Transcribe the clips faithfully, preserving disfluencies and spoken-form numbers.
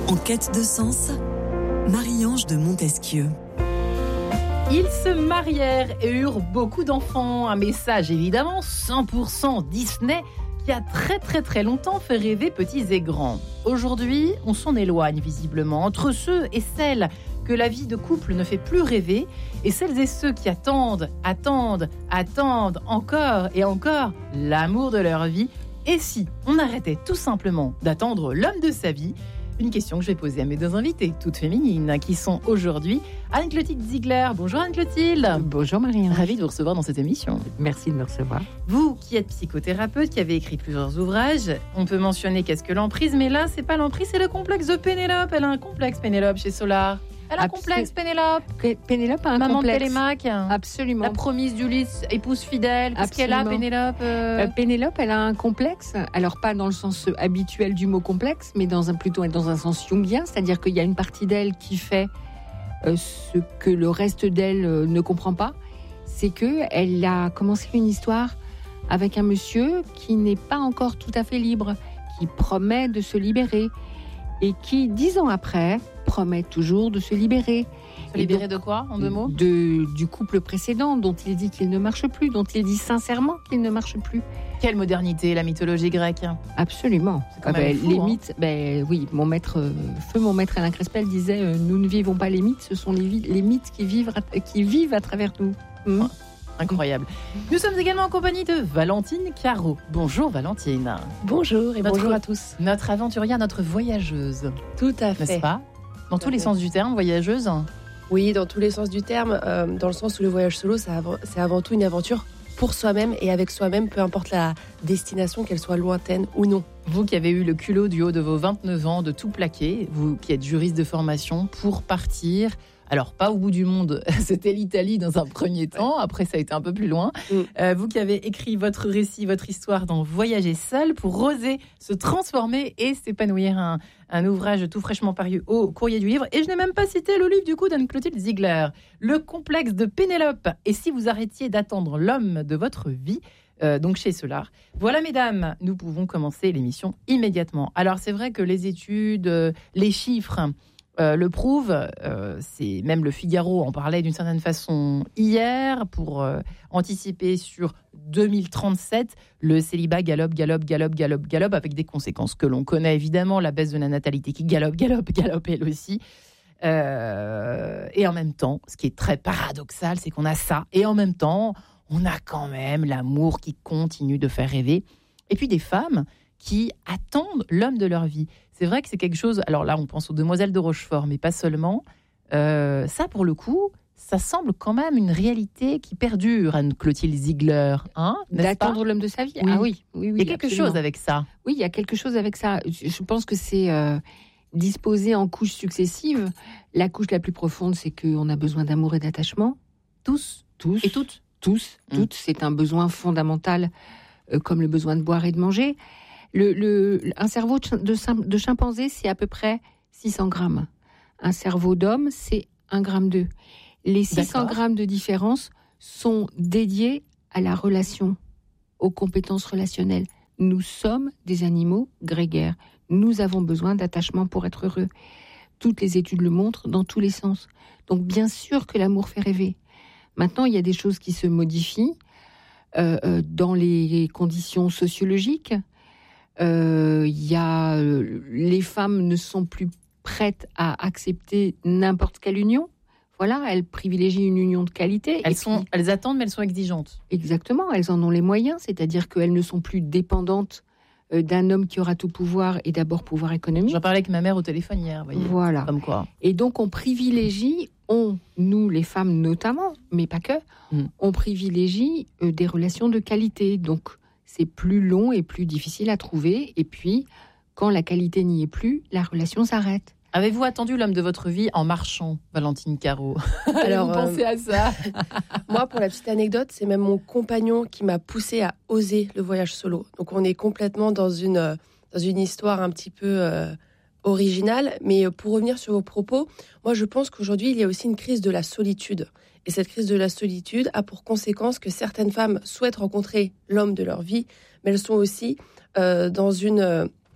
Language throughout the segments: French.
En quête de sens, Marie-Ange de Montesquieu. Ils se marièrent et eurent beaucoup d'enfants. Un message évidemment cent pour cent Disney qui a très très très longtemps fait rêver petits et grands. Aujourd'hui, on s'en éloigne visiblement entre ceux et celles que la vie de couple ne fait plus rêver et celles et ceux qui attendent, attendent, attendent encore et encore l'amour de leur vie. Et si on arrêtait tout simplement d'attendre l'homme de sa vie ? Une question que je vais poser à mes deux invités, toutes féminines, qui sont aujourd'hui Anne-Clotilde Ziegler. Bonjour Anne-Clotilde. Bonjour Marie. Ravie de vous recevoir dans cette émission. Merci de me recevoir. Vous qui êtes psychothérapeute, qui avez écrit plusieurs ouvrages, on peut mentionner qu'est-ce que l'emprise, mais là, c'est pas l'emprise, c'est le complexe de Pénélope. Elle a un complexe, Pénélope, chez Solar. Elle a un complexe, Pénélope. Pénélope a un Maman complexe. Maman de Télémaque. Absolument. La promise d'Ulysse, épouse fidèle. Qu'est-ce qu'elle a, Pénélope euh... euh, Pénélope, elle a un complexe. Alors, pas dans le sens habituel du mot complexe, mais dans un, plutôt dans un sens jungien. C'est-à-dire qu'il y a une partie d'elle qui fait euh, ce que le reste d'elle euh, ne comprend pas. C'est qu'elle a commencé une histoire avec un monsieur qui n'est pas encore tout à fait libre, qui promet de se libérer et qui, dix ans après, promet toujours de se libérer. Se libérer donc, de quoi, en deux mots ? de, Du couple précédent, dont il dit qu'il ne marche plus, dont il dit sincèrement qu'il ne marche plus. Quelle modernité, la mythologie grecque. Absolument. C'est quand ah même ben, fou, les hein. mythes, ben, oui, mon maître, euh, feu mon maître Alain Crespel disait euh, nous ne vivons pas les mythes, ce sont les, les mythes qui vivent, à, qui vivent à travers nous. Mmh. Oh, incroyable. Nous sommes également en compagnie de Valentine Caro. Bonjour Valentine. Bonjour et notre, bonjour à tous. Notre aventurière, notre voyageuse. Tout à fait. N'est-ce pas ? Dans Tout tous les fait. sens du terme, voyageuse. Oui, dans tous les sens du terme, euh, dans le sens où le voyage solo, c'est avant, c'est avant tout une aventure pour soi-même et avec soi-même, peu importe la destination, qu'elle soit lointaine ou non. Vous qui avez eu le culot du haut de vos vingt-neuf ans de tout plaquer, vous qui êtes juriste de formation, pour partir, alors pas au bout du monde, c'était l'Italie dans un premier temps, après ça a été un peu plus loin. Mm. Euh, vous qui avez écrit votre récit, votre histoire dans Voyager seul pour oser se transformer et s'épanouir, un, un ouvrage tout fraîchement paru au Courrier du Livre. Et je n'ai même pas cité le livre du coup d'Anne-Clotilde Ziegler, Le complexe de Pénélope. Et si vous arrêtiez d'attendre l'homme de votre vie, Euh, donc chez Solar. Voilà, mesdames, nous pouvons commencer l'émission immédiatement. Alors, c'est vrai que les études, euh, les chiffres euh, le prouvent. Euh, c'est même le Figaro en parlait d'une certaine façon hier pour euh, anticiper sur deux mille trente-sept. Le célibat galope, galope, galope, galope, galope, avec des conséquences que l'on connaît évidemment. La baisse de la natalité qui galope, galope, galope, elle aussi. Euh, et en même temps, ce qui est très paradoxal, c'est qu'on a ça. Et en même temps, on a quand même l'amour qui continue de faire rêver. Et puis des femmes qui attendent l'homme de leur vie. C'est vrai que c'est quelque chose... Alors là, on pense aux demoiselles de Rochefort, mais pas seulement. Euh, ça, pour le coup, ça semble quand même une réalité qui perdure, Anne-Clotilde Ziegler. Hein, D'attendre pas l'homme de sa vie. Oui. Ah oui, oui, oui. Il y a quelque absolument. chose avec ça. Oui, il y a quelque chose avec ça. Je pense que c'est euh, disposé en couches successives. La couche la plus profonde, c'est qu'on a besoin d'amour et d'attachement. Tous. Tous. Et toutes. Tous, toutes, mmh. C'est un besoin fondamental, euh, comme le besoin de boire et de manger. Le, le, un cerveau de, de chimpanzé, c'est à peu près six cents grammes. Un cerveau d'homme, c'est un gramme deux. Les six cents D'accord. grammes de différence sont dédiés à la relation, aux compétences relationnelles. Nous sommes des animaux grégaires. Nous avons besoin d'attachement pour être heureux. Toutes les études le montrent dans tous les sens. Donc bien sûr que l'amour fait rêver. Maintenant, il y a des choses qui se modifient euh, euh, dans les conditions sociologiques. Euh, il y a, euh, les femmes ne sont plus prêtes à accepter n'importe quelle union. Voilà, elles privilégient une union de qualité. Elles, et sont, puis, elles attendent, mais elles sont exigeantes. Exactement, elles en ont les moyens. C'est-à-dire qu'elles ne sont plus dépendantes euh, d'un homme qui aura tout pouvoir et d'abord pouvoir économique. J'en parlais avec ma mère au téléphone hier, vous voyez. Voilà. Comme quoi. Et donc, on privilégie... On, nous, les femmes notamment, mais pas que, mm. on privilégie euh, des relations de qualité. Donc, c'est plus long et plus difficile à trouver. Et puis, quand la qualité n'y est plus, la relation s'arrête. Avez-vous attendu l'homme de votre vie en marchant, Valentine Caro ? Alors, vous pensez euh, à ça ? Moi, pour la petite anecdote, c'est même mon compagnon qui m'a poussé à oser le voyage solo. Donc, on est complètement dans une, dans une histoire un petit peu... Euh, original, mais pour revenir sur vos propos, moi je pense qu'aujourd'hui il y a aussi une crise de la solitude. Et cette crise de la solitude a pour conséquence que certaines femmes souhaitent rencontrer l'homme de leur vie, mais elles sont aussi euh, dans une, euh,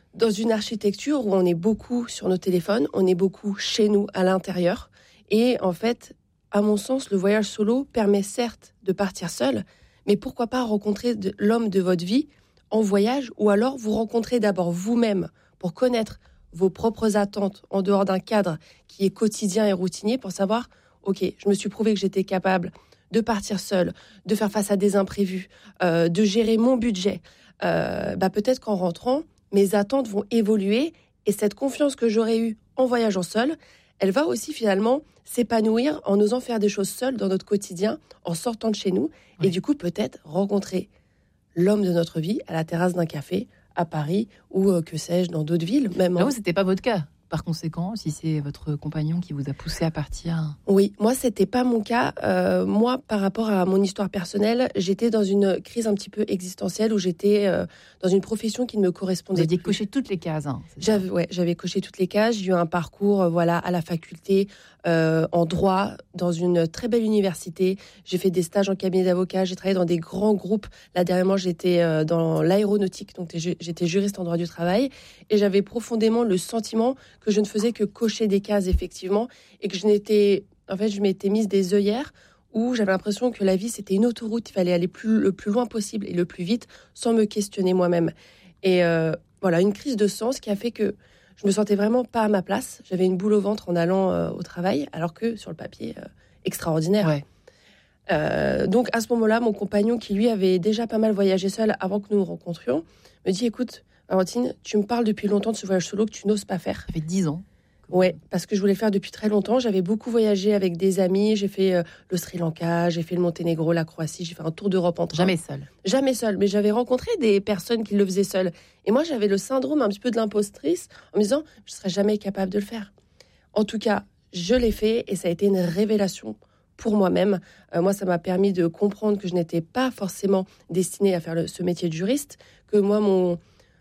dans une architecture où on est beaucoup sur nos téléphones, on est beaucoup chez nous, à l'intérieur. Et en fait, à mon sens, le voyage solo permet certes de partir seul, mais pourquoi pas rencontrer de, l'homme de votre vie en voyage, ou alors vous rencontrer d'abord vous-même pour connaître vos propres attentes en dehors d'un cadre qui est quotidien et routinier, pour savoir, ok, je me suis prouvé que j'étais capable de partir seule, de faire face à des imprévus, euh, de gérer mon budget. Euh, bah peut-être qu'en rentrant, mes attentes vont évoluer et cette confiance que j'aurais eue en voyageant seule, elle va aussi finalement s'épanouir en osant faire des choses seules dans notre quotidien, en sortant de chez nous. Oui. Et du coup, peut-être rencontrer l'homme de notre vie à la terrasse d'un café à Paris ou euh, que sais-je, dans d'autres villes. Même Là, en... ce n'était pas votre cas. Par conséquent, si c'est votre compagnon qui vous a poussé à partir... Oui, moi, c'était pas mon cas. Euh, moi, par rapport à mon histoire personnelle, j'étais dans une crise un petit peu existentielle où j'étais euh, dans une profession qui ne me correspondait pas. Vous aviez coché toutes les cases. Hein, j'avais, ouais, j'avais coché toutes les cases. J'ai eu un parcours euh, voilà, à la faculté, euh, en droit, dans une très belle université. J'ai fait des stages en cabinet d'avocat. J'ai travaillé dans des grands groupes. Là, dernièrement, j'étais euh, dans l'aéronautique, donc j'étais juriste en droit du travail. Et j'avais profondément le sentiment que je ne faisais que cocher des cases, effectivement, et que je n'étais... En fait, je m'étais mise des œillères où j'avais l'impression que la vie, c'était une autoroute. Il fallait aller plus, le plus loin possible et le plus vite sans me questionner moi-même. Et euh, voilà, une crise de sens qui a fait que je me sentais vraiment pas à ma place. J'avais une boule au ventre en allant euh, au travail, alors que sur le papier, euh, extraordinaire. Ouais. Euh, donc, à ce moment-là, mon compagnon, qui lui avait déjà pas mal voyagé seul avant que nous nous rencontrions, me dit, écoute, Valentine, tu me parles depuis longtemps de ce voyage solo que tu n'oses pas faire. Ça fait dix ans. Ouais, parce que je voulais le faire depuis très longtemps. J'avais beaucoup voyagé avec des amis. J'ai fait euh, le Sri Lanka, j'ai fait le Monténégro, la Croatie. J'ai fait un tour d'Europe en train. Jamais seul. Jamais seul, mais j'avais rencontré des personnes qui le faisaient seules. Et moi, j'avais le syndrome un petit peu de l'impostrice en me disant, je ne serais jamais capable de le faire. En tout cas, je l'ai fait et ça a été une révélation pour moi-même. Euh, moi, ça m'a permis de comprendre que je n'étais pas forcément destinée à faire le, ce métier de juriste, que moi, mon...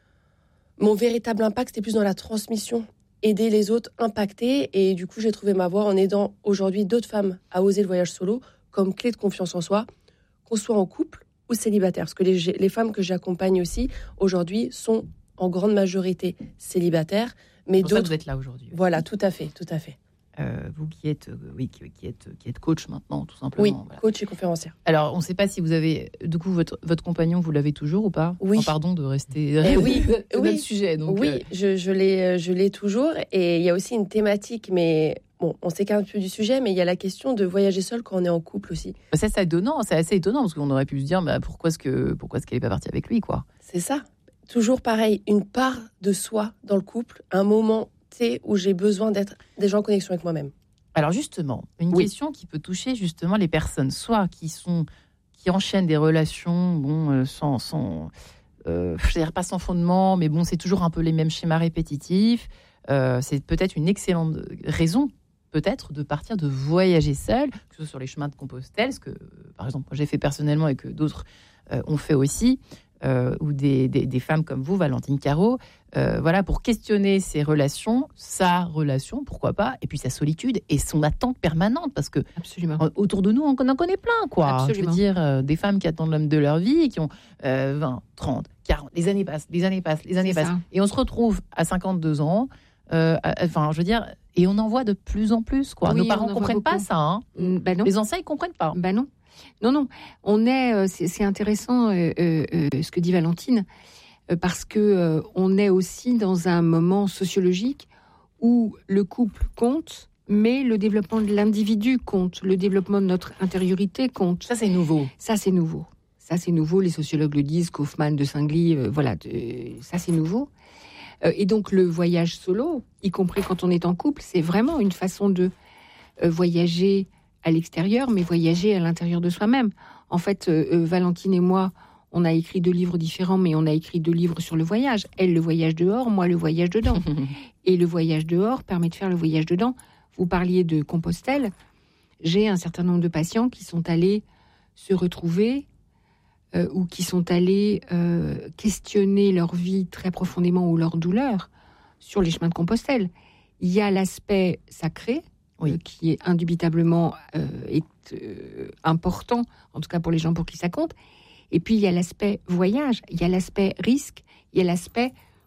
Mon véritable impact, c'était plus dans la transmission, aider les autres, impacter. Et du coup, j'ai trouvé ma voie en aidant aujourd'hui d'autres femmes à oser le voyage solo comme clé de confiance en soi, qu'on soit en couple ou célibataire. Parce que les, les femmes que j'accompagne aussi, aujourd'hui, sont en grande majorité célibataires. Mais pour d'autres... ça que vous êtes là aujourd'hui. Voilà, tout à fait, tout à fait. Euh, vous qui êtes, euh, oui, qui, qui, êtes, qui êtes coach maintenant, tout simplement. Oui, voilà. Coach et conférencière. Alors, on ne sait pas si vous avez... Du coup, votre, votre compagnon, vous l'avez toujours ou pas ? Oui. Oh, pardon de rester... Eh oui, c'est oui. notre sujet. Donc, oui, euh... je, je, l'ai, je l'ai toujours. Et il y a aussi une thématique, mais... Bon, on s'écarte un peu du sujet, mais il y a la question de voyager seul quand on est en couple aussi. Ça, c'est étonnant, c'est assez étonnant, parce qu'on aurait pu se dire, bah, pourquoi est-ce que, pourquoi est-ce qu'elle n'est pas partie avec lui, quoi ? C'est ça. Toujours pareil, une part de soi dans le couple, un moment, tu sais, où j'ai besoin d'être déjà en connexion avec moi-même. Alors justement, une oui. question qui peut toucher justement les personnes, soit qui sont qui enchaînent des relations, bon, euh, sans, sans euh, je veux dire pas sans fondement, mais bon, c'est toujours un peu les mêmes schémas répétitifs. Euh, c'est peut-être une excellente raison, peut-être, de partir de voyager seul, que ce soit sur les chemins de Compostelle, ce que, par exemple, moi j'ai fait personnellement et que d'autres euh, ont fait aussi. Euh, ou des, des, des femmes comme vous, Valentine Carreau, euh, voilà, pour questionner ses relations, sa relation, pourquoi pas, et puis sa solitude et son attente permanente, parce que Absolument. Autour de nous, on en connaît plein, quoi. Absolument. Je veux dire, euh, des femmes qui attendent l'homme de leur vie, et qui ont euh, vingt, trente, quarante, les années passent, les années passent, les années C'est passent, ça. et on se retrouve à cinquante-deux ans, euh, enfin, je veux dire, et on en voit de plus en plus, quoi. Oui, Nos on parents en ne voit comprennent pas beaucoup. ça, hein. Mm, ben non. Les anciens, ils ne comprennent pas. Ben non. Non, non. On est, euh, c'est, c'est intéressant euh, euh, euh, ce que dit Valentine, euh, parce que euh, on est aussi dans un moment sociologique où le couple compte, mais le développement de l'individu compte, le développement de notre intériorité compte. Ça, c'est nouveau. Ça, c'est nouveau. Ça, c'est nouveau. Les sociologues le disent, Kaufmann, de Saint-Gly, euh, voilà, de, ça, c'est nouveau. Euh, et donc, le voyage solo, y compris quand on est en couple, c'est vraiment une façon de euh, voyager à l'extérieur, mais voyager à l'intérieur de soi-même. En fait, euh, euh, Valentine et moi, on a écrit deux livres différents, mais on a écrit deux livres sur le voyage. Elle, le voyage dehors, moi, le voyage dedans. Et le voyage dehors permet de faire le voyage dedans. Vous parliez de Compostelle. J'ai un certain nombre de patients qui sont allés se retrouver euh, ou qui sont allés euh, questionner leur vie très profondément ou leur douleur sur les chemins de Compostelle. Il y a l'aspect sacré, oui. euh, qui est indubitablement euh, est, euh, important, en tout cas pour les gens pour qui ça compte. Et puis il y a l'aspect voyage, il y a l'aspect risque, il y a l'aspect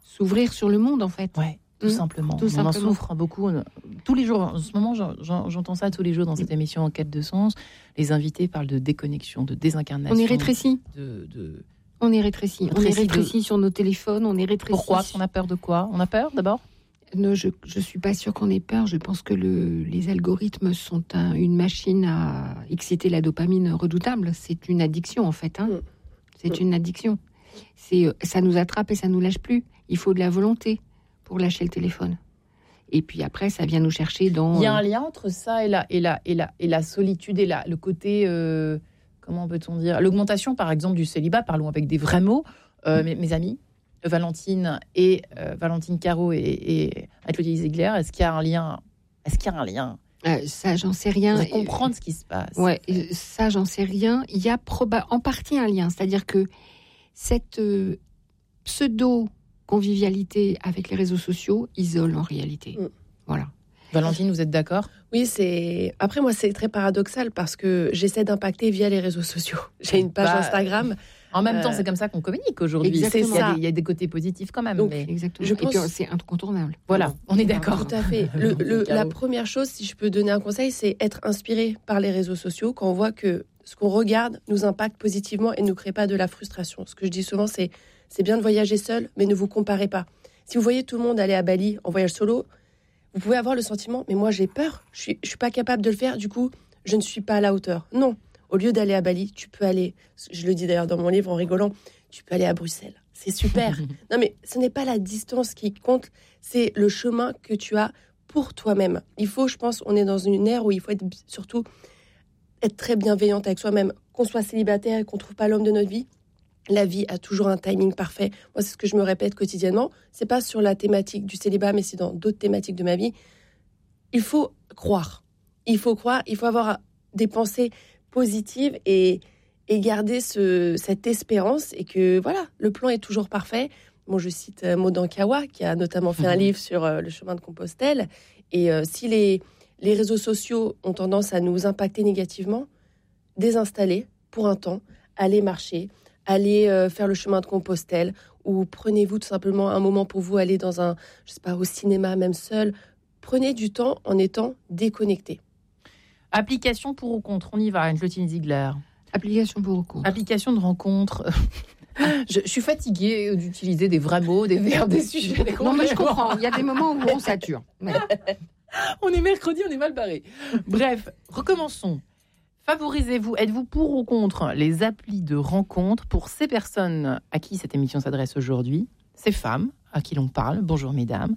s'ouvrir sur le monde, en fait. Ouais, tout mmh. simplement. Tout on simplement. en souffre beaucoup. Tous les jours, en ce moment, j'en, j'entends ça tous les jours dans cette émission En quête de sens. Les invités parlent de déconnexion, de désincarnation. On est rétrécis. De, de... On est rétrécis. On est rétrécis de... sur nos téléphones, on est rétrécis. Pourquoi ? On a peur de quoi ? On a peur, d'abord ? Non, je ne suis pas sûre qu'on ait peur. Je pense que le, les algorithmes sont un, une machine à exciter la dopamine redoutable. C'est une addiction, en fait. Hein. Mmh. C'est mmh. une addiction. C'est, ça nous attrape et ça ne nous lâche plus. Il faut de la volonté pour lâcher le téléphone. Et puis après, ça vient nous chercher dans... Il y a un lien entre ça et la, et la, et la, et la solitude et la, le côté... Euh, comment peut-on dire ? L'augmentation, par exemple, du célibat. Parlons avec des vrais mots. Euh, mmh. mes, mes amis... Valentine et euh, Valentine Caro et, et Clotilde Ziegler, est-ce qu'il y a un lien ? Est-ce qu'il y a un lien ? euh, Ça, j'en sais rien. Vous comprendre ce qui se passe. Ouais, ça, j'en sais rien. Il y a proba- en partie un lien, c'est-à-dire que cette euh, pseudo-convivialité avec les réseaux sociaux isole en réalité. Mm. Voilà. Valentine, vous êtes d'accord ? Oui, c'est. Après, moi, c'est très paradoxal parce que j'essaie d'impacter via les réseaux sociaux. J'ai une page bah... Instagram. En même temps, euh... c'est comme ça qu'on communique aujourd'hui. Exactement. C'est ça. Il y a des côtés positifs quand même. Donc, mais... Exactement. Je pense... Et puis, c'est incontournable. Voilà, on est d'accord. Tout à fait. Le, le, la première chose, si je peux donner un conseil, c'est être inspiré par les réseaux sociaux quand on voit que ce qu'on regarde nous impacte positivement et ne nous crée pas de la frustration. Ce que je dis souvent, c'est c'est bien de voyager seul, mais ne vous comparez pas. Si vous voyez tout le monde aller à Bali en voyage solo, vous pouvez avoir le sentiment, mais moi j'ai peur, je suis, je suis pas capable de le faire, du coup, je ne suis pas à la hauteur. Non, au lieu d'aller à Bali, tu peux aller, je le dis d'ailleurs dans mon livre en rigolant, tu peux aller à Bruxelles. C'est super. Non, mais ce n'est pas la distance qui compte, c'est le chemin que tu as pour toi-même. Il faut, je pense, on est dans une ère où il faut être surtout être très bienveillante avec soi-même. Qu'on soit célibataire et qu'on ne trouve pas l'homme de notre vie, la vie a toujours un timing parfait. Moi, c'est ce que je me répète quotidiennement. C'est pas sur la thématique du célibat, mais c'est dans d'autres thématiques de ma vie. Il faut croire. Il faut croire. Il faut avoir des pensées positives et, et garder ce, cette espérance. Et que, voilà, le plan est toujours parfait. Bon, je cite Maud Ankawa, qui a notamment fait mmh. un livre sur euh, le chemin de Compostelle. Et euh, si les, les réseaux sociaux ont tendance à nous impacter négativement, désinstaller pour un temps, aller marcher, aller euh, faire le chemin de Compostelle, ou prenez-vous tout simplement un moment pour vous, aller dans un, je sais pas, au cinéma, même seul. Prenez du temps en étant déconnecté. Application pour ou contre, on y va, Clotilde Ziegler. Application pour ou contre. Application de rencontre. je, je suis fatiguée d'utiliser des vrais mots, des verbes, des sujets. Des non, mais je comprends. Il y a des moments où on sature. Mais... on est mercredi, on est mal barré. Bref, recommençons. Favorisez-vous, êtes-vous pour ou contre les applis de rencontre pour ces personnes à qui cette émission s'adresse aujourd'hui, ces femmes à qui l'on parle, bonjour mesdames,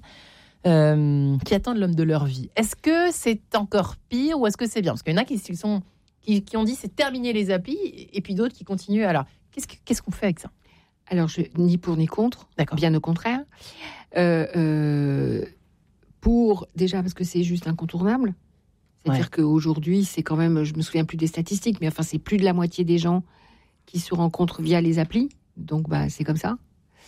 euh, qui attendent l'homme de leur vie. Est-ce que c'est encore pire ou est-ce que c'est bien ? Parce qu'il y en a qui, sont, qui, qui ont dit c'est terminer les applis et puis d'autres qui continuent. Alors, qu'est-ce, que, qu'est-ce qu'on fait avec ça ? Alors, je, ni pour ni contre, D'accord. bien au contraire. Euh, euh, pour, déjà parce que c'est juste incontournable. C'est-à-dire ouais. qu'aujourd'hui, c'est quand même, je me souviens plus des statistiques, mais enfin, c'est plus de la moitié des gens qui se rencontrent via les applis. Donc, bah, c'est comme ça.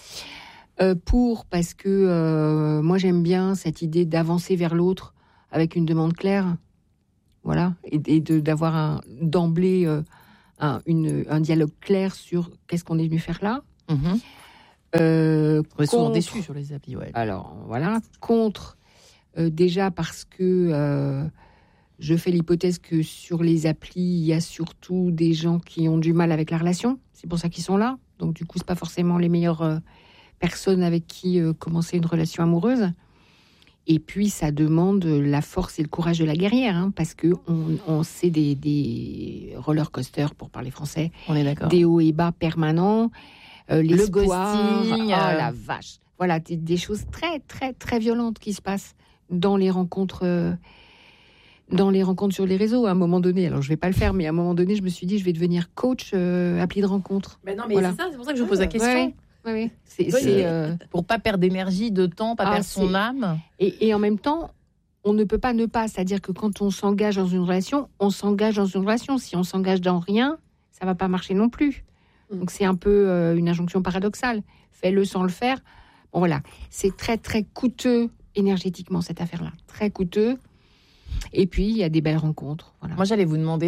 Euh, pour, parce que euh, moi, j'aime bien cette idée d'avancer vers l'autre avec une demande claire. Voilà. Et, et de, d'avoir un, d'emblée euh, un, une, un dialogue clair sur qu'est-ce qu'on est venu faire là. Mm-hmm. Euh, On est souvent déçus sur les applis, ouais. Alors, voilà. Contre, euh, déjà parce que... Euh, je fais l'hypothèse que sur les applis, il y a surtout des gens qui ont du mal avec la relation. C'est pour ça qu'ils sont là. Donc, du coup, c'est pas forcément les meilleures euh, personnes avec qui euh, commencer une relation amoureuse. Et puis, ça demande la force et le courage de la guerrière, hein, parce que on, on sait des, des roller coasters, pour parler français. On est d'accord. Des hauts et bas permanents, euh, l'espoir. Le ghosting. Oh euh... la vache. Voilà, des, des choses très, très, très violentes qui se passent dans les rencontres. Euh, Dans les rencontres sur les réseaux, à un moment donné, alors je vais pas le faire, mais à un moment donné, je me suis dit, je vais devenir coach euh, appli de rencontre. Mais non, mais voilà. c'est ça, c'est pour ça que je vous pose la question. Oui, oui, oui. C'est, oui, c'est euh... pour pas perdre d'énergie, de temps, pas ah, perdre son c'est... âme. Et, et en même temps, on ne peut pas ne pas, c'est-à-dire que quand on s'engage dans une relation, on s'engage dans une relation. Si on s'engage dans rien, ça va pas marcher non plus. Donc c'est un peu euh, une injonction paradoxale. Fais-le sans le faire. Bon voilà, c'est très très coûteux énergétiquement cette affaire-là, très coûteux. Et puis, il y a des belles rencontres. Voilà. Moi, j'allais vous demander,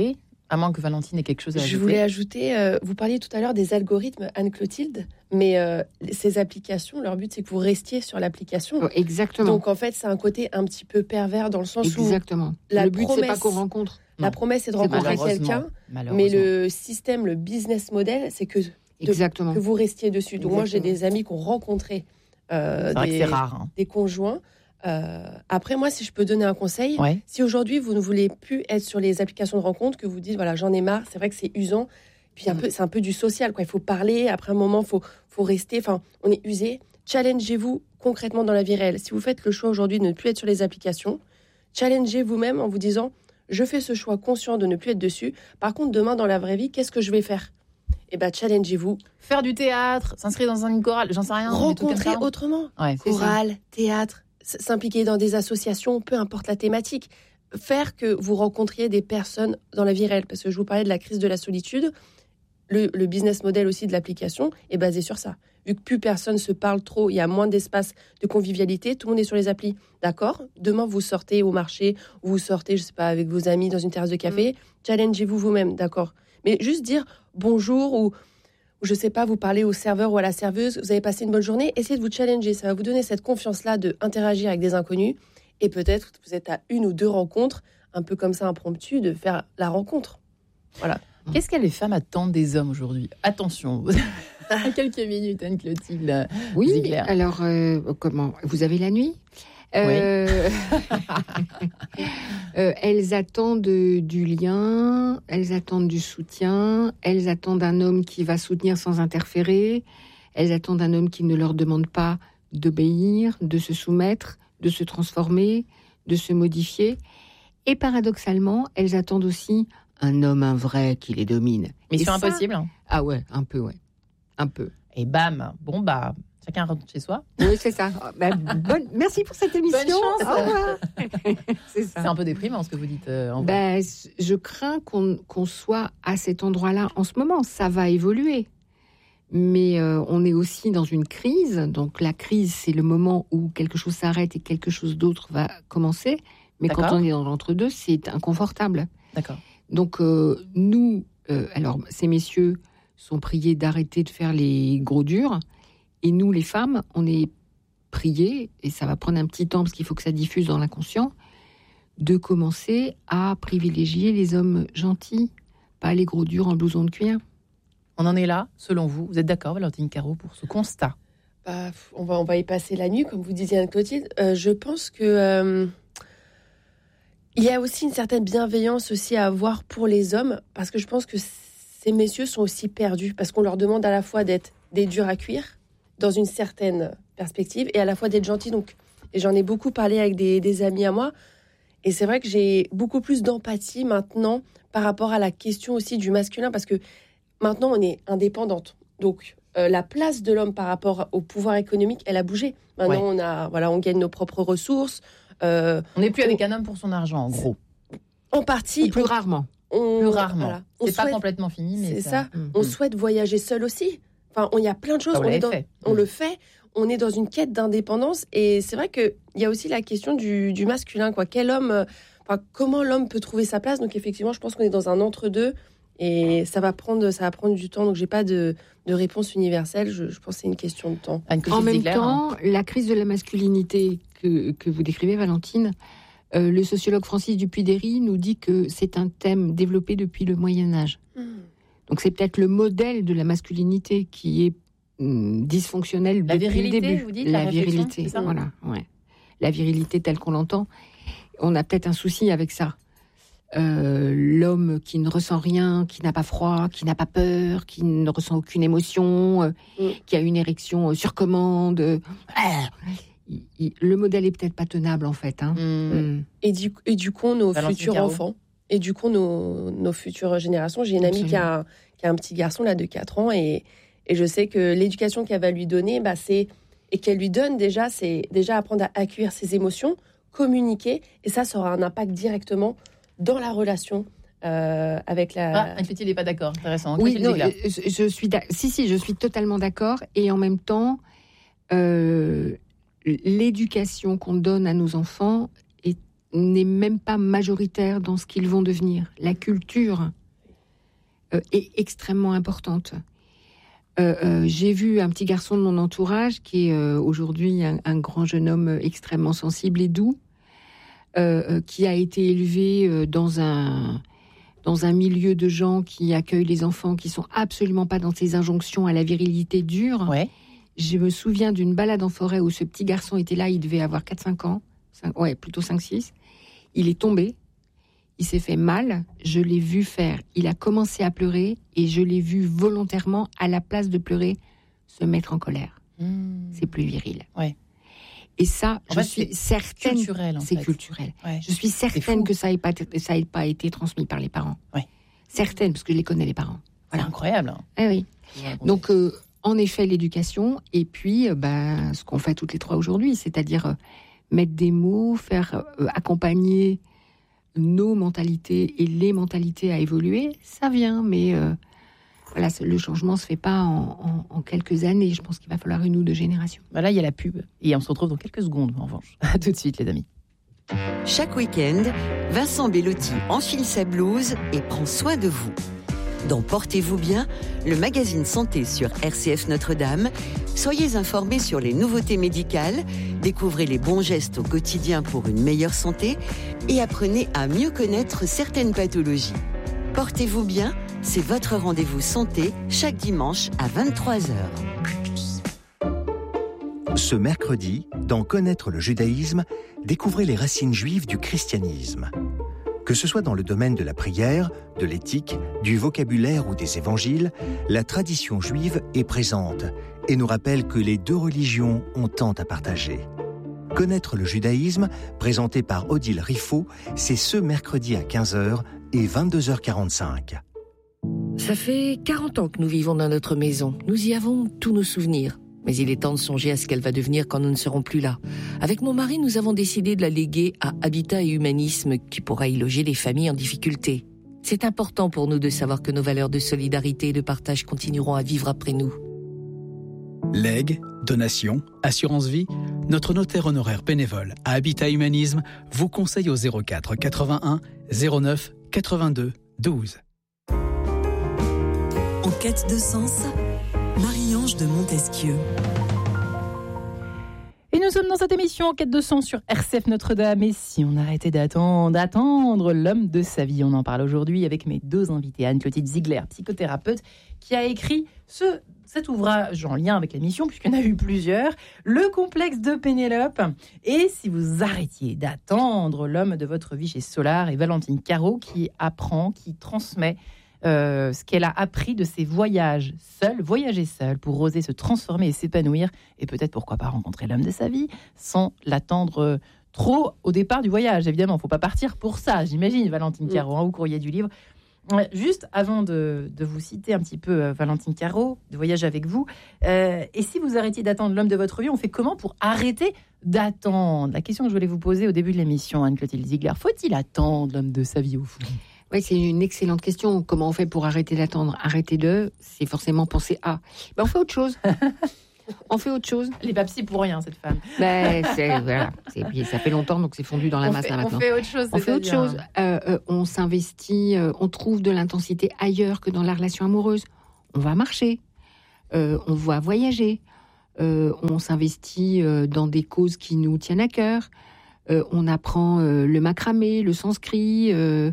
À moins que Valentine ait quelque chose à ajouter. Je voulais ajouter, euh, vous parliez tout à l'heure des algorithmes, Anne-Clotilde, mais euh, ces applications, leur but, c'est que vous restiez sur l'application. Oh, exactement. Donc, en fait, c'est un côté un petit peu pervers dans le sens exactement. où... La le but, promesse, c'est pas qu'on rencontre. La Non. promesse, c'est de C'est rencontrer malheureusement. quelqu'un, Malheureusement. mais le système, le business model, c'est que, de- Exactement. que vous restiez dessus. Donc, moi, j'ai Exactement. des amis qui ont rencontré euh, C'est vrai que des, c'est rare. Hein. des conjoints. Euh, après, moi, si je peux donner un conseil, Ouais. si aujourd'hui vous ne voulez plus être sur les applications de rencontre, que vous dites voilà j'en ai marre, c'est vrai que c'est usant, puis un Mm. peu c'est un peu du social quoi. Il faut parler, après un moment faut faut rester. Enfin, on est usé. Challengez-vous concrètement dans la vie réelle. Si vous faites le choix aujourd'hui de ne plus être sur les applications, challengez vous-même en vous disant je fais ce choix conscient de ne plus être dessus. Par contre, demain dans la vraie vie, qu'est-ce que je vais faire? Eh ben, challengez-vous. Faire du théâtre, s'inscrire dans une chorale, j'en sais rien. des trucs comme Rencontrer ça. autrement. Ouais. C'est ça. Chorale, théâtre, s- s'impliquer dans des associations, peu importe la thématique. Faire que vous rencontriez des personnes dans la vie réelle. Parce que je vous parlais de la crise de la solitude. Le, le business model aussi de l'application est basé sur ça. Vu que plus personne se parle trop, il y a moins d'espace de convivialité, tout le monde est sur les applis. D'accord? Demain, vous sortez au marché, ou vous sortez, je sais pas, avec vos amis dans une terrasse de café. Challengez-vous vous-même, d'accord? Mais juste dire bonjour ou, ou je sais pas, vous parlez au serveur ou à la serveuse, vous avez passé une bonne journée, essayez de vous challenger. Ça va vous donner cette confiance-là de interagir avec des inconnus. Et peut-être vous êtes à une ou deux rencontres, un peu comme ça impromptu, de faire la rencontre. Voilà. Qu'est-ce que les femmes attendent des hommes aujourd'hui? Attention, à quelques minutes, Anne-Clotilde. Oui, Ziegler. alors, euh, comment? Vous avez la nuit? Euh, euh, elles attendent euh, du lien, elles attendent du soutien, elles attendent un homme qui va soutenir sans interférer, elles attendent un homme qui ne leur demande pas d'obéir, de se soumettre, de se transformer, de se modifier. Et paradoxalement, elles attendent aussi un homme, un vrai, qui les domine. Mission Et ça- impossible. Ah ouais, un peu, ouais. Un peu. Et bam, bon bah, chacun rentre chez soi. Oui, c'est ça. Oh, bah, bonne- merci pour cette émission. Bonne chance. Au revoir. c'est ça. C'est un peu déprimant ce que vous dites. euh, en vrai. Ben, je crains qu'on qu'on soit à cet endroit-là en ce moment. Ça va évoluer. Mais euh, on est aussi dans une crise. Donc la crise, c'est le moment où quelque chose s'arrête et quelque chose d'autre va commencer. Mais quand D'accord. on est dans l'entre-deux, c'est inconfortable. D'accord. Donc euh, nous, euh, alors ces messieurs sont priés d'arrêter de faire les gros durs. Et nous, les femmes, on est priés, et ça va prendre un petit temps parce qu'il faut que ça diffuse dans l'inconscient, de commencer à privilégier les hommes gentils, pas les gros durs en blouson de cuir. On en est là, selon vous. Vous êtes d'accord, Valentine Carreau, pour ce constat? Bah, on, va, on va y passer la nuit, comme vous disiez, Anne-Clotilde. Euh, je pense que euh, il y a aussi une certaine bienveillance aussi à avoir pour les hommes, parce que je pense que ces messieurs sont aussi perdus, parce qu'on leur demande à la fois d'être des durs à cuire, dans une certaine perspective, et à la fois d'être gentils. Donc, et j'en ai beaucoup parlé avec des, des amis à moi, et c'est vrai que j'ai beaucoup plus d'empathie maintenant par rapport à la question aussi du masculin, parce que maintenant, on est indépendante. Donc, euh, la place de l'homme par rapport au pouvoir économique, elle a bougé. Maintenant, Ouais. on a, voilà, on gagne nos propres ressources. Euh, On n'est plus avec un homme pour son argent, en gros. en partie, Ou plus rarement. on, Plus rarement. voilà. On C'est pas souhaite- complètement fini, mais c'est ça. ça. Mm. On Mm. souhaite voyager seul aussi. Enfin, on- il y a plein de choses. Ah, vous on est l'avez dans- fait. on Mm. le fait. On est dans une quête d'indépendance. Et c'est vrai qu'il y a aussi la question du, du masculin. Quoi. Quel homme, euh, enfin, comment l'homme peut trouver sa place? Donc, effectivement, je pense qu'on est dans un entre-deux. Et ça va prendre, ça va prendre du temps. Donc, j'ai pas de, de réponse universelle. Je, je pense que c'est une question de temps. Anne-Clotilde En même Ziegler, hein. temps, la crise de la masculinité que, que vous décrivez, Valentine, euh, le sociologue Francis Dupuy-Derry nous dit que c'est un thème développé depuis le Moyen-Âge. Donc c'est peut-être le modèle de la masculinité qui est hum, dysfonctionnel La depuis virilité, le début. vous dites, la réflexion, virilité, c'est ça voilà, ouais. La virilité telle qu'on l'entend. On a peut-être un souci avec ça. Euh, l'homme qui ne ressent rien, qui n'a pas froid, qui n'a pas peur, qui ne ressent aucune émotion, euh, Mm. qui a une érection euh, sur commande. euh, il- il- le modèle est peut-être pas tenable en fait. Hein. Mm. Mm. Et du, et du coup, nos Valentine futurs Carreau. enfants, et du coup, nos, nos futures générations. J'ai une amie qui a, un- qui a un petit garçon là de quatre ans, et, et je sais que l'éducation qu'elle va lui donner, bah, c'est, et qu'elle lui donne déjà, c'est déjà apprendre à accueillir ses émotions, communiquer, et ça, ça aura un impact directement dans la relation euh, avec la... Ah, Anne-Clotilde n'est pas d'accord. Intéressant. Oui, Anne-Clotilde non, Ziegler. euh, je, je suis, d'ac- si, si, je suis totalement d'accord. Et en même temps, euh, l'éducation qu'on donne à nos enfants est- n'est même pas majoritaire dans ce qu'ils vont devenir. La culture euh, est extrêmement importante. Euh, euh, j'ai vu un petit garçon de mon entourage qui est euh, aujourd'hui un, un grand jeune homme extrêmement sensible et doux, euh, euh, qui a été élevé euh, dans un dans un milieu de gens qui accueillent les enfants, qui sont absolument pas dans ces injonctions à la virilité dure. Ouais. Je me souviens d'une balade en forêt où ce petit garçon était là, il devait avoir quatre cinq ans, cinq, ouais, plutôt cinq six. Il est tombé. Il s'est fait mal, je l'ai vu faire. Il a commencé à pleurer et je l'ai vu volontairement, à la place de pleurer, se mettre en colère. Mmh. C'est plus viril. Ouais. Et ça, en je fait, suis c'est certaine... Culturel, en c'est fait. culturel. Ouais. Je suis certaine que ça n'ait pas, pas été transmis par les parents. Ouais. Certaine, parce que je les connais, les parents. Voilà. C'est incroyable. Hein. Eh oui. Donc, euh, en effet, l'éducation, et puis, euh, bah, ce qu'on fait toutes les trois aujourd'hui, c'est-à-dire euh, mettre des mots, faire euh, accompagner nos mentalités et les mentalités à évoluer, ça vient, mais euh, voilà, le changement ne se fait pas en, en, en quelques années. Je pense qu'il va falloir une ou deux générations. Bah là, il y a la pub, et on se retrouve dans quelques secondes, en revanche. À tout de suite, les amis. Chaque week-end, Vincent Bellotti enfile sa blouse et prend soin de vous. Dans Portez-vous bien, le magazine santé sur R C F Notre-Dame, soyez informés sur les nouveautés médicales, découvrez les bons gestes au quotidien pour une meilleure santé et apprenez à mieux connaître certaines pathologies. Portez-vous bien, c'est votre rendez-vous santé chaque dimanche à vingt-trois heures. Ce mercredi, dans Connaître le judaïsme, découvrez les racines juives du christianisme. Que ce soit dans le domaine de la prière, de l'éthique, du vocabulaire ou des évangiles, la tradition juive est présente et nous rappelle que les deux religions ont tant à partager. Connaître le judaïsme, présenté par Odile Riffaut, c'est ce mercredi à quinze heures et vingt-deux heures quarante-cinq. Ça fait quarante ans que nous vivons dans notre maison. Nous y avons tous nos souvenirs. Mais il est temps de songer à ce qu'elle va devenir quand nous ne serons plus là. Avec mon mari, nous avons décidé de la léguer à Habitat et Humanisme, qui pourra y loger les familles en difficulté. C'est important pour nous de savoir que nos valeurs de solidarité et de partage continueront à vivre après nous. Legs, donations, assurance vie, notre notaire honoraire bénévole à Habitat Humanisme vous conseille au zéro quatre quatre-vingt-un zéro neuf quatre-vingt-deux douze. En quête de sens, Marie-Ange de Montesquieu. Et nous sommes dans cette émission en quête de sens sur R C F Notre-Dame. Et si on arrêtait d'attendre, d'attendre l'homme de sa vie, on en parle aujourd'hui avec mes deux invités. Anne-Clotilde Ziegler, psychothérapeute, qui a écrit ce, cet ouvrage en lien avec l'émission, puisqu'il y en a eu plusieurs, Le complexe de Pénélope. Et si vous arrêtiez d'attendre l'homme de votre vie chez Solar, et Valentine Caro, qui apprend, qui transmet Euh, ce qu'elle a appris de ses voyages seule, voyager seule pour oser se transformer et s'épanouir, et peut-être pourquoi pas rencontrer l'homme de sa vie sans l'attendre trop au départ du voyage. Évidemment, il ne faut pas partir pour ça, j'imagine, Valentine Caro, hein, au courrier du livre. Juste avant de, de vous citer un petit peu euh, Valentine Caro, de voyage avec vous, euh, et si vous arrêtiez d'attendre l'homme de votre vie, on fait comment pour arrêter d'attendre? La question que je voulais vous poser au début de l'émission, Anne-Clotilde Ziegler, faut-il attendre l'homme de sa vie au fond? Oui, c'est une excellente question. Comment on fait pour arrêter d'attendre? Arrêter de, c'est forcément penser à. Ben, on fait autre chose. On fait autre chose. Elle n'est pas psy pour rien, cette femme. Ben, c'est, voilà. C'est, ça fait longtemps, donc c'est fondu dans la on masse fait, là, maintenant. On fait autre chose. On fait autre bien. chose. Euh, euh, on s'investit, euh, on trouve de l'intensité ailleurs que dans la relation amoureuse. On va marcher, euh, on va voyager, euh, on s'investit euh, dans des causes qui nous tiennent à cœur. Euh, on apprend euh, le macramé, le sanskrit. Euh,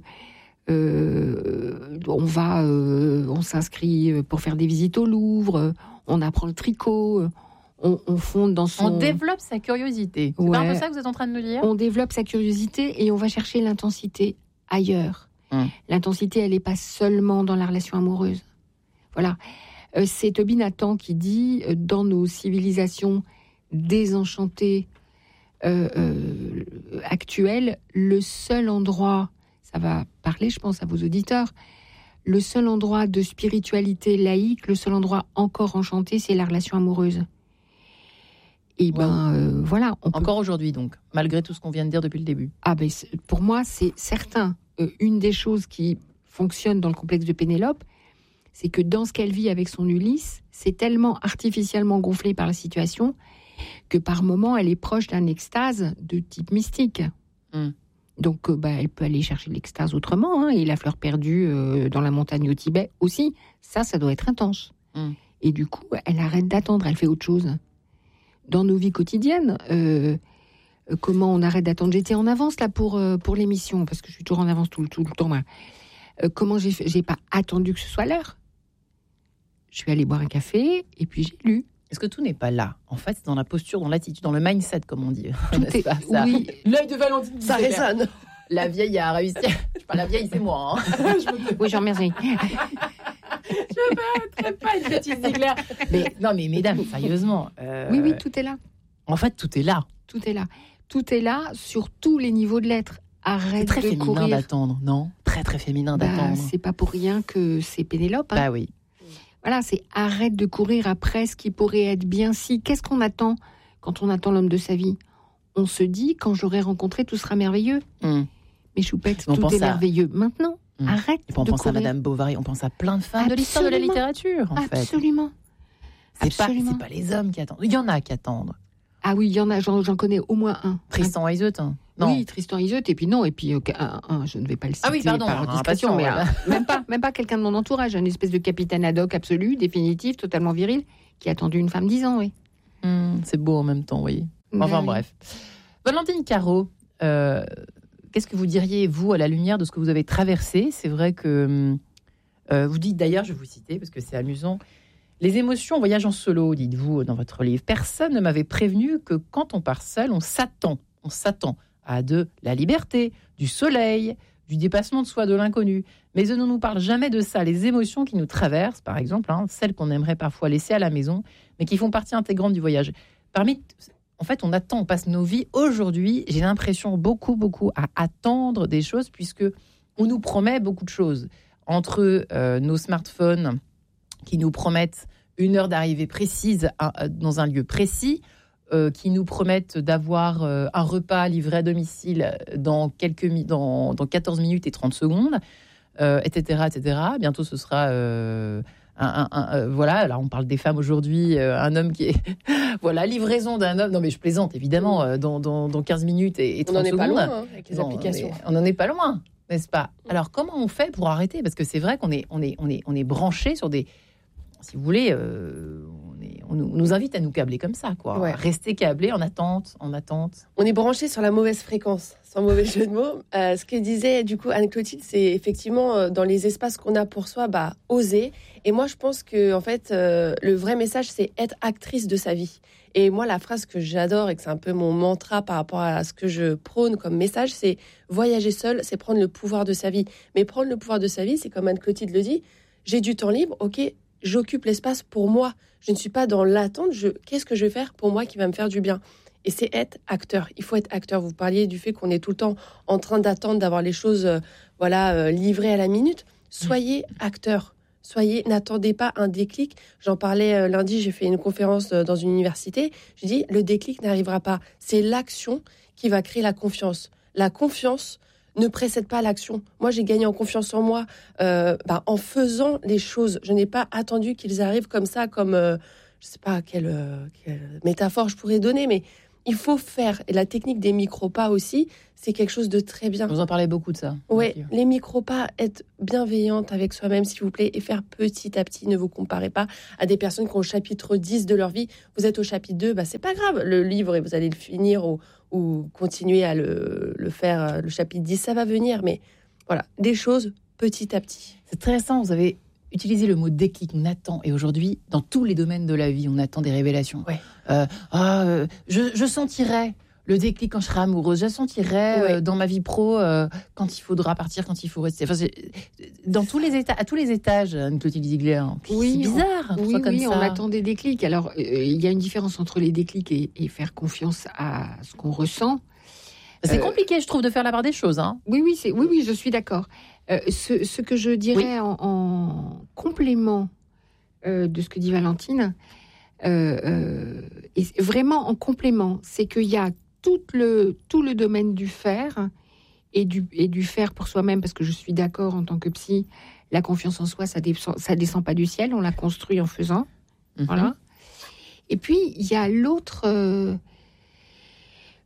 Euh, on va, euh, on s'inscrit pour faire des visites au Louvre, on apprend le tricot, on, on fonde dans son... On développe sa curiosité. C'est ouais. pas un peu ça que vous êtes en train de nous dire? On développe sa curiosité et on va chercher l'intensité ailleurs. Hum. L'intensité, elle n'est pas seulement dans la relation amoureuse. Voilà. Euh, c'est Toby Nathan qui dit, euh, dans nos civilisations désenchantées euh, euh, actuelles, le seul endroit... Ça va parler, je pense, à vos auditeurs. Le seul endroit de spiritualité laïque, le seul endroit encore enchanté, c'est la relation amoureuse. Et wow. ben euh, voilà. On encore peut... aujourd'hui, donc, malgré tout ce qu'on vient de dire depuis le début. Ah ben, pour moi, c'est certain. Euh, une des choses qui fonctionne dans le complexe de Pénélope, c'est que dans ce qu'elle vit avec son Ulysse, c'est tellement artificiellement gonflé par la situation que par moments, elle est proche d'un extase de type mystique. Mm. Donc, euh, bah, elle peut aller chercher l'extase autrement. Hein, et la fleur perdue euh, dans la montagne au Tibet aussi. Ça, ça doit être intense. Mm. Et du coup, elle arrête d'attendre, elle fait autre chose. Dans nos vies quotidiennes, euh, euh, comment on arrête d'attendre ? J'étais en avance là pour, euh, pour l'émission, parce que je suis toujours en avance tout, tout le temps. Moi. Euh, comment j'ai fait ? J'ai pas attendu que ce soit l'heure. Je suis allée boire un café et puis j'ai lu. Est-ce que tout n'est pas là ? En fait, c'est dans la posture, dans l'attitude, dans le mindset, comme on dit. Tout est pas ça. Oui. L'œil de Valentine. Ça résonne. La vieille a réussi. Je parle la vieille, c'est moi. Hein. je oui, j'en remercie. Je ne mettrai pas une petite Ziegler. Mais non, mais mesdames, sérieusement. Euh... Oui, oui, tout est là. En fait, tout est là. Tout est là. Tout est là sur tous les niveaux de l'être. Arrête c'est très de féminin courir. d'attendre, non ? Très, très féminin bah, d'attendre. C'est pas pour rien que c'est Pénélope. Hein. Bah oui. Voilà, c'est arrête de courir après ce qui pourrait être bien si. Qu'est-ce qu'on attend quand on attend l'homme de sa vie ? On se dit, quand j'aurai rencontré, tout sera merveilleux. Mm. Mais choupette, on tout est à... merveilleux. Maintenant, mm. arrête Et puis on de pense courir. à Madame Bovary, on pense à plein de femmes Absolument. de l'histoire de la littérature, en fait. Absolument. C'est Absolument. pas, c'est pas les hommes qui attendent. Il y en a qui attendent. Ah oui, il y en a, j'en, j'en connais au moins un. Tristan Iseut, hein. Non. Oui, Tristan Iseut, et puis non, et puis okay, un, un, je ne vais pas le citer ah oui, pardon, par un discrétion, mais ouais. un, même pas, même pas quelqu'un de mon entourage, une espèce de capitaine ad hoc absolu, définitif, totalement viril, qui a attendu une femme dix ans, oui. Mmh, c'est beau en même temps, oui. Enfin oui. Bref. Valentine Caro, euh, qu'est-ce que vous diriez, vous, à la lumière de ce que vous avez traversé ? C'est vrai que euh, vous dites, d'ailleurs, je vais vous citer, parce que c'est amusant, les émotions voyagent en solo, dites-vous dans votre livre. Personne ne m'avait prévenu que quand on part seul, on s'attend, on s'attend à de la liberté, du soleil, du dépassement de soi, de l'inconnu. Mais on ne nous parle jamais de ça. Les émotions qui nous traversent, par exemple, hein, celles qu'on aimerait parfois laisser à la maison, mais qui font partie intégrante du voyage. Parmi, en fait, on attend, on passe nos vies. Aujourd'hui, j'ai l'impression beaucoup, beaucoup à attendre des choses, puisque on nous promet beaucoup de choses. Entre euh, nos smartphones qui nous promettent une heure d'arrivée précise à, dans un lieu précis, Euh, qui nous promettent d'avoir euh, un repas livré à domicile dans, quelques mi- dans, dans quatorze minutes et trente secondes, euh, et cetera, et cetera. Bientôt, ce sera... Euh, un, un, un, euh, voilà, là, on parle des femmes aujourd'hui, euh, un homme qui est... voilà, livraison d'un homme... Non, mais je plaisante, évidemment, euh, dans, dans, dans quinze minutes et, et trente secondes. On n'en est pas loin, hein, avec les non, applications. On n'en est pas loin, n'est-ce pas ? Alors, comment on fait pour arrêter ? Parce que c'est vrai qu'on est, on est, on est, on est branché sur des... Si vous voulez, euh, on, est, on, nous, on nous invite à nous câbler comme ça, quoi. Ouais. Rester câblé en attente, en attente. On est branché sur la mauvaise fréquence, sans mauvais jeu de mots. Euh, ce que disait du coup Anne-Clotilde, c'est effectivement euh, dans les espaces qu'on a pour soi, bah oser. Et moi, je pense que en fait, euh, le vrai message, c'est être actrice de sa vie. Et moi, la phrase que j'adore et que c'est un peu mon mantra par rapport à ce que je prône comme message, c'est voyager seul, c'est prendre le pouvoir de sa vie. Mais prendre le pouvoir de sa vie, c'est comme Anne-Clotilde le dit. J'ai du temps libre, ok. J'occupe l'espace pour moi. Je ne suis pas dans l'attente. Je... Qu'est-ce que je vais faire pour moi qui va me faire du bien ? Et c'est être acteur. Il faut être acteur. Vous parliez du fait qu'on est tout le temps en train d'attendre, d'avoir les choses euh, voilà, euh, livrées à la minute. Soyez acteur. Soyez, n'attendez pas un déclic. J'en parlais euh, lundi, j'ai fait une conférence euh, dans une université. J'ai dit, le déclic n'arrivera pas. C'est l'action qui va créer la confiance. La confiance ne précède pas l'action. Moi, j'ai gagné en confiance en moi euh, bah, en faisant les choses. Je n'ai pas attendu qu'ils arrivent comme ça, comme, euh, je ne sais pas quelle, euh, quelle métaphore je pourrais donner, mais il faut faire. Et la technique des micro-pas aussi, c'est quelque chose de très bien. Vous en parlez beaucoup de ça. Oui, les micro-pas, être bienveillante avec soi-même, s'il vous plaît, et faire petit à petit. Ne vous comparez pas à des personnes qui ont au chapitre dix de leur vie. Vous êtes au chapitre deux, bah, c'est pas grave. Le livre, et vous allez le finir au ou continuer à le, le faire, le chapitre dix, ça va venir, mais voilà, des choses petit à petit. C'est très intéressant, vous avez utilisé le mot déclic, on attend, et aujourd'hui, dans tous les domaines de la vie, on attend des révélations. Ouais. Euh, ah, euh, je, je sentirai le déclic quand je serai amoureuse, je sentirai ouais. euh, dans ma vie pro euh, quand il faudra partir, quand il faut rester. Enfin, dans tous les états, à tous les étages, Anne-Clotilde Ziegler. Oui, c'est bizarre. On, oui, comme oui, ça. on attend des déclics. Alors, euh, il y a une différence entre les déclics et, et faire confiance à ce qu'on ressent. C'est euh, compliqué, je trouve, de faire la part des choses. Hein. Oui, oui, c'est, oui, oui, je suis d'accord. Euh, ce, ce que je dirais oui. en, en complément euh, de ce que dit Valentine, euh, euh, et vraiment en complément, c'est qu'il y a tout le, tout le domaine du faire et du, et du faire pour soi-même, parce que je suis d'accord en tant que psy, la confiance en soi, ça descend, ça descend pas du ciel, on la construit en faisant. Mm-hmm. Voilà. Et puis, il y a l'autre, euh,